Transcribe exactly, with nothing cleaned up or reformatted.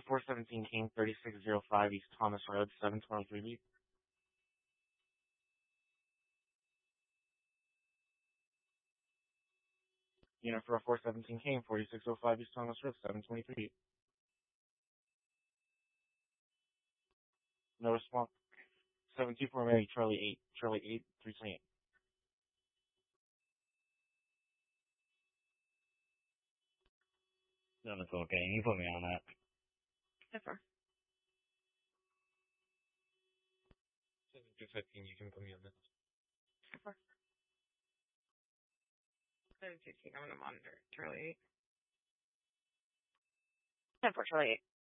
four seventeen King, thirty-six oh five East Thomas Road, seven twenty-three B. Unit for four seventeen King, forty-six oh five East Thomas Road, seven twenty-three B. No response. seven two four Mary, Charlie eight, Charlie eight, three twenty-eight. No, that's okay. You put me on that. Yes, sir. seven two fifteen, you can put me on that. Yes, sir. seven two King, I'm going to monitor. Charlie eight. ten four, Charlie eight.